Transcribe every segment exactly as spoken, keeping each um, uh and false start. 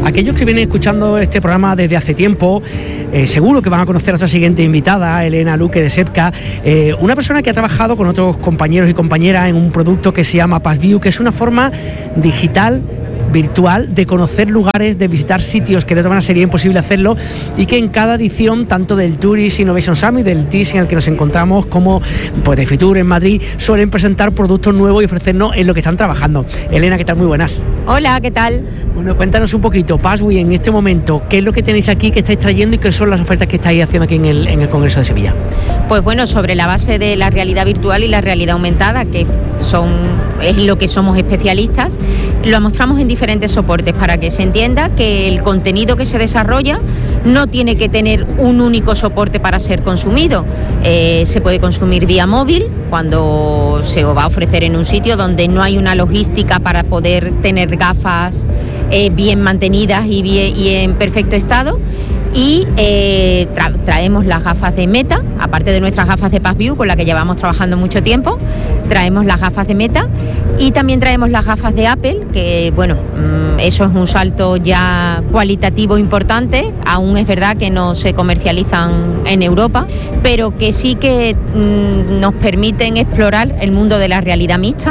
Aquellos que vienen escuchando este programa desde hace tiempo, eh, seguro que van a conocer a nuestra siguiente invitada, Elena Luque de Sepka, eh, una persona que ha trabajado con otros compañeros y compañeras en un producto que se llama Passview, que es una forma digital virtual de conocer lugares, de visitar sitios que de otra manera sería imposible hacerlo, y que en cada edición, tanto del Tourist Innovation Summit, del T I S en el que nos encontramos, como pues de Fitur en Madrid, suelen presentar productos nuevos y ofrecernos en lo que están trabajando. Elena, ¿qué tal? Muy buenas. Hola, ¿qué tal? Bueno, cuéntanos un poquito, Passview, en este momento, ¿qué es lo que tenéis aquí, que estáis trayendo y qué son las ofertas que estáis haciendo aquí en el, en el Congreso de Sevilla? Pues bueno, sobre la base de la realidad virtual y la realidad aumentada, que son es lo que somos especialistas, lo mostramos en diferentes soportes para que se entienda que el contenido que se desarrolla no tiene que tener un único soporte para ser consumido. Eh, se puede consumir vía móvil cuando se va a ofrecer en un sitio donde no hay una logística para poder tener gafas eh, bien mantenidas y, bien, y en perfecto estado. Y eh, tra- traemos las gafas de Meta, aparte de nuestras gafas de Passview, con las que llevamos trabajando mucho tiempo, traemos las gafas de Meta y también traemos las gafas de Apple, que bueno, mmm, eso es un salto ya cualitativo importante. Aún es verdad que no se comercializan en Europa, pero que sí que mmm, nos permiten explorar el mundo de la realidad mixta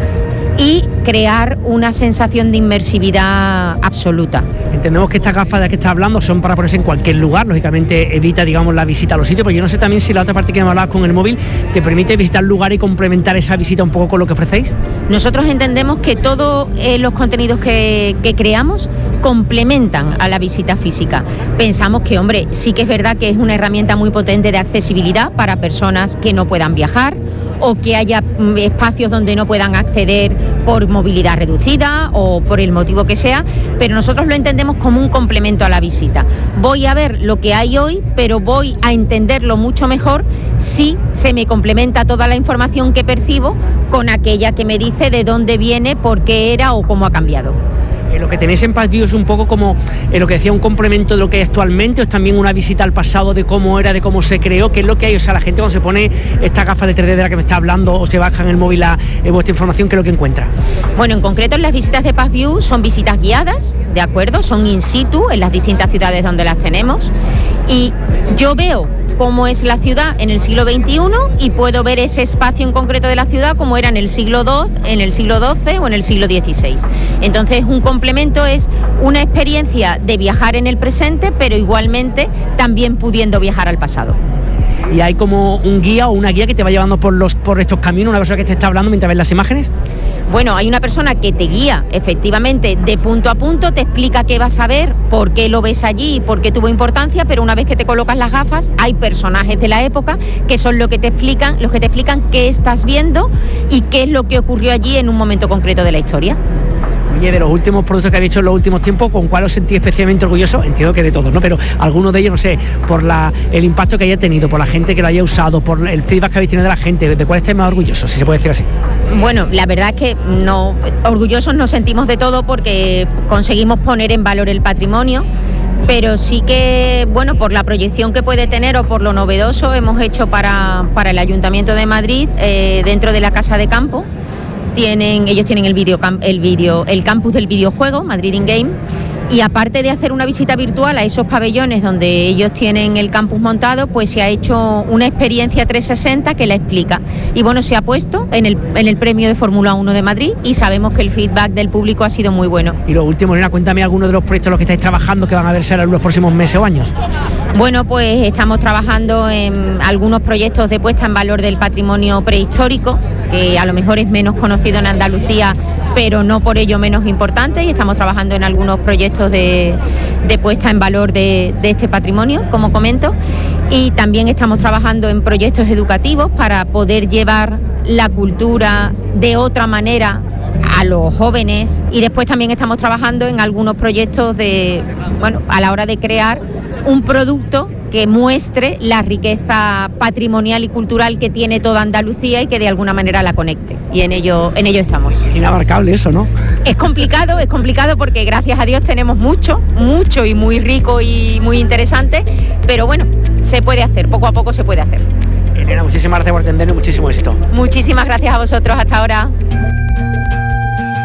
y crear una sensación de inmersividad absoluta. Entendemos que estas gafas de las que estás hablando son para ponerse en cualquier lugar, lógicamente evita, digamos, la visita a los sitios, pero yo no sé también si la otra parte que me hablabas con el móvil te permite visitar lugares y complementar esa visita un poco con lo que ofrecéis. Nosotros entendemos que todos eh, los contenidos que, que creamos complementan a la visita física. Pensamos que, hombre, sí que es verdad que es una herramienta muy potente de accesibilidad para personas que no puedan viajar o que haya mm, espacios donde no puedan acceder por movilidad reducida o por el motivo que sea, pero nosotros lo entendemos como un complemento a la visita. Voy a ver lo que hay hoy, pero voy a entenderlo mucho mejor si se me complementa toda la información que percibo con aquella que me dice de dónde viene, por qué era o cómo ha cambiado. Eh, lo que tenéis en Passview es un poco como eh, lo que decía, un complemento de lo que hay actualmente, o es también una visita al pasado de cómo era, de cómo se creó, qué es lo que hay. O sea, la gente cuando se pone esta gafa de tres D de la que me está hablando o se baja en el móvil a eh, vuestra información, ¿qué es lo que encuentra? Bueno, en concreto las visitas de Passview son visitas guiadas, ¿de acuerdo? Son in situ en las distintas ciudades donde las tenemos, y yo veo cómo es la ciudad en el siglo veintiuno y puedo ver ese espacio en concreto de la ciudad como era en el siglo doce, en el siglo doce o en el siglo dieciséis. Entonces, un complemento es una experiencia de viajar en el presente, pero igualmente también pudiendo viajar al pasado. ¿Y hay como un guía o una guía que te va llevando por los por estos caminos, una persona que te está hablando mientras ves las imágenes? Bueno, hay una persona que te guía efectivamente de punto a punto, te explica qué vas a ver, por qué lo ves allí y por qué tuvo importancia, pero una vez que te colocas las gafas hay personajes de la época que son los que te explican, los que te explican qué estás viendo y qué es lo que ocurrió allí en un momento concreto de la historia. Oye, de los últimos productos que habéis hecho en los últimos tiempos, ¿con cuál os sentís especialmente orgulloso? Entiendo que de todos, ¿no? Pero algunos de ellos, no sé, por la, el impacto que haya tenido, por la gente que lo haya usado, por el feedback que habéis tenido de la gente, ¿de cuál estáis más orgullosos, si se puede decir así? Bueno, la verdad es que no, orgullosos nos sentimos de todo porque conseguimos poner en valor el patrimonio, pero sí que, bueno, por la proyección que puede tener o por lo novedoso, hemos hecho para, para el Ayuntamiento de Madrid, eh, dentro de la Casa de Campo, tienen, ellos tienen el, video, el, video, el campus del videojuego, Madrid In Game, y aparte de hacer una visita virtual a esos pabellones donde ellos tienen el campus montado, pues se ha hecho una experiencia trescientos sesenta que la explica. Y bueno, se ha puesto en el, en el premio de Fórmula uno de Madrid y sabemos que el feedback del público ha sido muy bueno. Y lo último, Elena, cuéntame algunos de los proyectos en los que estáis trabajando que van a verse en los próximos meses o años. Bueno, pues estamos trabajando en algunos proyectos de puesta en valor del patrimonio prehistórico, que a lo mejor es menos conocido en Andalucía, pero no por ello menos importante, y estamos trabajando en algunos proyectos de, de puesta en valor de, de este patrimonio, como comento, y también estamos trabajando en proyectos educativos para poder llevar la cultura de otra manera a los jóvenes, y después también estamos trabajando en algunos proyectos de, bueno, a la hora de crear un producto que muestre la riqueza patrimonial y cultural que tiene toda Andalucía y que de alguna manera la conecte. Y en ello, en ello estamos. Inabarcable eso, ¿no? Es complicado, es complicado porque gracias a Dios tenemos mucho, mucho y muy rico y muy interesante, pero bueno, se puede hacer, poco a poco se puede hacer. Elena, muchísimas gracias por atendernos y muchísimo éxito. Muchísimas gracias a vosotros, hasta ahora.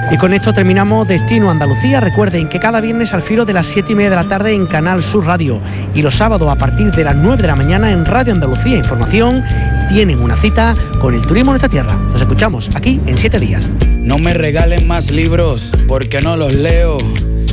Y con esto terminamos Destino Andalucía. Recuerden que cada viernes al filo de las siete y media de la tarde en Canal Sur Radio y los sábados a partir de las nueve de la mañana en Radio Andalucía Información tienen una cita con el turismo en esta tierra. Nos escuchamos aquí en siete días. No me regalen más libros porque no los leo.